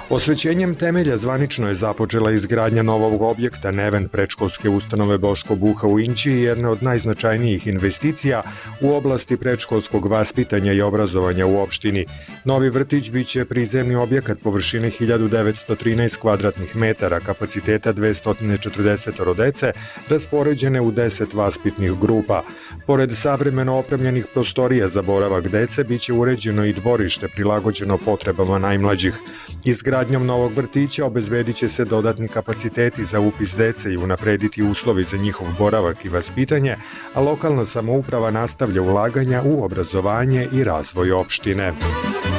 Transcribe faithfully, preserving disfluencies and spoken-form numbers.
Osvećenjem temelja zvanično je započela izgradnja novog objekta Neven predškolske ustanove Boško Buha u Inđiji, jedna od najznačajnijih investicija u oblasti predškolskog vaspitanja i obrazovanja u opštini. Novi vrtić biće prizemni objekat površine hiljadu devetsto trinaest kvadratnih metara, kapaciteta dvesta četrdeset dece, raspoređene u deset vaspitnih grupa. Pored savremeno opremljenih prostorija za boravak dece, biće uređeno i dvorište prilagođeno potrebama najmlađih. Izgradnjom novog vrtića obezbedit će se dodatni kapaciteti za upis dece i unaprediti uslovi za njihov boravak i vaspitanje, a lokalna samouprava nastavlja ulaganja u obrazovanje i razvoj opštine.